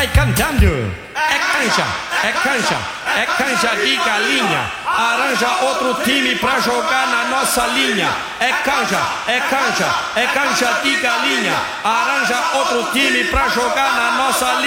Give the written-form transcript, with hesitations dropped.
vai cantando. É cancha de galinha. Arranja outro time pra jogar na nossa linha. É cancha de galinha. Arranja outro time pra jogar na nossa linha.